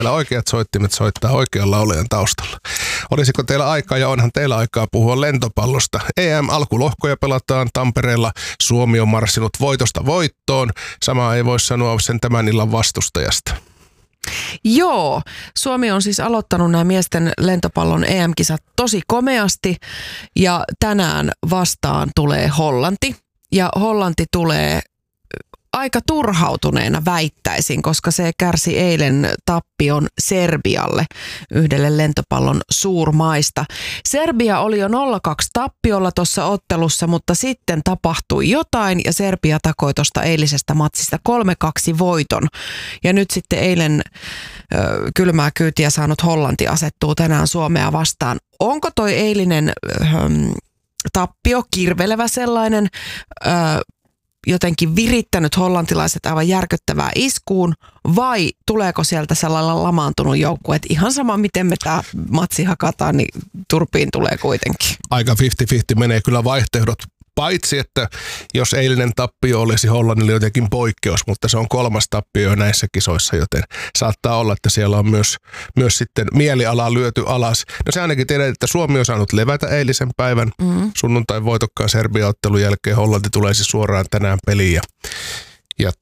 Oikeat soittimet soittaa oikean laulajan taustalla. Olisiko teillä aikaa, ja onhan teillä aikaa puhua lentopallosta. EM-alkulohkoja pelataan Tampereella. Suomi on marssinut voitosta voittoon. Samaa ei voi sanoa sen tämän illan vastustajasta. Joo, Suomi on siis aloittanut nämä miesten lentopallon EM-kisat tosi komeasti ja tänään vastaan tulee Hollanti. Ja Hollanti tulee aika turhautuneena väittäisin, koska se kärsi eilen tappion Serbialle, yhdelle lentopallon suurmaista. Serbia oli jo 0-2 tappiolla tuossa ottelussa, mutta sitten tapahtui jotain ja Serbia takoi tuosta eilisestä matsista 3-2 voiton. Ja nyt sitten eilen kylmää kyytiä saanut Hollanti asettuu tänään Suomea vastaan. Onko toi eilinen tappio, kirvelevä sellainen, jotenkin virittänyt hollantilaiset aivan järkyttävää iskuun, vai tuleeko sieltä sellainen lamaantunut joukkue, että ihan sama miten me tämä matsi hakataan, niin turpiin tulee kuitenkin? Aika 50-50 menee kyllä vaihtoehdot, paitsi että jos eilinen tappio olisi Hollannille jotenkin poikkeus, mutta se on 3. tappio jo näissä kisoissa, joten saattaa olla, että siellä on myös sitten mieliala lyöty alas. No se ainakin tiedät, että Suomi on saanut levätä eilisen päivän sunnuntain voitokkaan Serbia-ottelun jälkeen. Hollanti tulee siis suoraan tänään peliin ja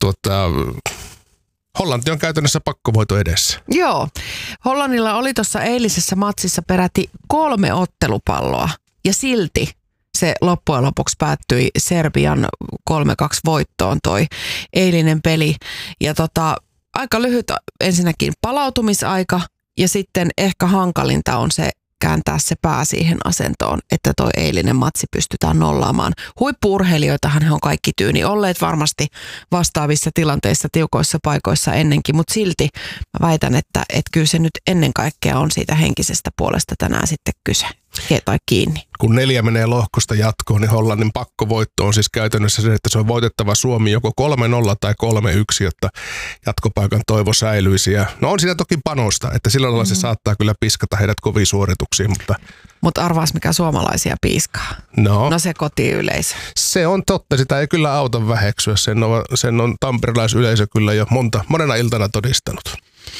Hollanti on käytännössä pakkovoito edessä. Joo, Hollannilla oli tuossa eilisessä matsissa peräti 3 ottelupalloa ja silti se loppujen lopuksi päättyi Serbian 3-2 voittoon toi eilinen peli. Ja aika lyhyt ensinnäkin palautumisaika ja sitten ehkä hankalinta on se kääntää se pää siihen asentoon, että toi eilinen matsi pystytään nollaamaan. Huippu-urheilijoitahan he on kaikki tyyni olleet varmasti vastaavissa tilanteissa tiukoissa paikoissa ennenkin, mutta silti mä väitän, että kyllä se nyt ennen kaikkea on siitä henkisestä puolesta tänään sitten kyse tai kiinni. Kun 4 menee lohkosta jatkoon, niin Hollannin pakkovoitto on siis käytännössä se, että se on voitettava Suomi joko 3-0 tai 3-1, jotta jatkopaikan toivo säilyisi. Ja no on siinä toki panosta, että sillä lailla se saattaa kyllä piskata heidät koviin suorituksiin. Mutta arvaas mikä suomalaisia piiskaa. No se kotiyleisö. Se on totta, sitä ei kyllä auta väheksyä. Sen on tamperelaisyleisö kyllä jo monena iltana todistanut.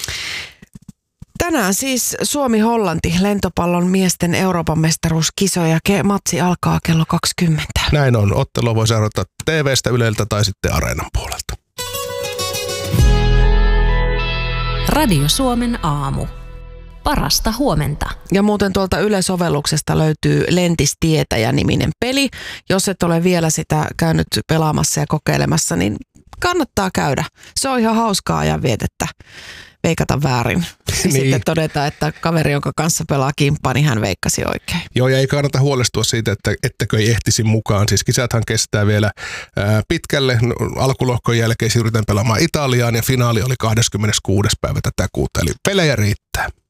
Tänään siis Suomi-Hollanti lentopallon miesten Euroopan mestaruuskisoja. Matsi alkaa kello 20. Näin on. Ottelua voi seurata TV:stä, Yleltä tai sitten Areenan puolelta. Radio Suomen aamu. Parasta huomenta. Ja muuten tuolta Yle-sovelluksesta löytyy Lentistietäjä-niminen peli. Jos et ole vielä sitä käynyt pelaamassa ja kokeilemassa, niin kannattaa käydä. Se on ihan hauskaa ajanvietettä. Veikata väärin. Niin. Sitten todetaan, että kaveri, jonka kanssa pelaa kimppaa, niin hän veikkasi oikein. Joo, ja ei kannata huolestua siitä, ettäkö ei ehtisi mukaan. Siis kisathan kestää vielä pitkälle. Alkulohkon jälkeen siirrytään pelaamaan Italiaan ja finaali oli 26. päivä tätä kuuta. Eli pelejä riittää.